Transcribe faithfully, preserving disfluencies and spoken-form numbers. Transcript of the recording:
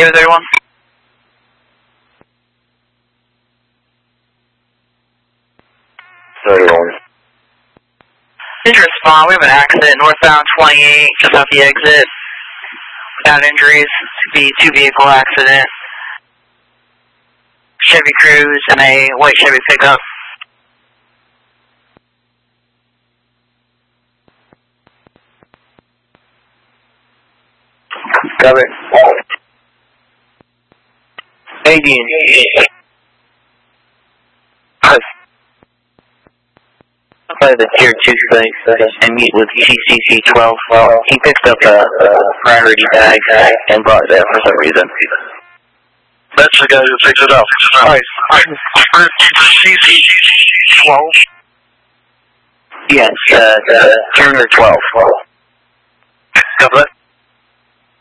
David thirty-one. thirty-one. Did you respond? We have an accident northbound twenty-eight, just off the exit. Without injuries. Could be two vehicle accident. Chevy Cruze and a white Chevy pickup. Cover. Adrian. Play the tier two space and meet with C C C twelve. Well, he picked up a, a priority bag and brought it there for some reason. That's the guy who picks it up. Alright. C C twelve? Yes, uh, uh, Turner twelve. Cover that.